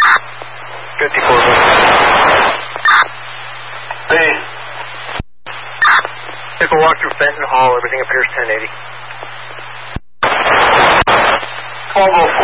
54. Hey. Took a walk through Fenton Hall. Everything appears 1080. 1204.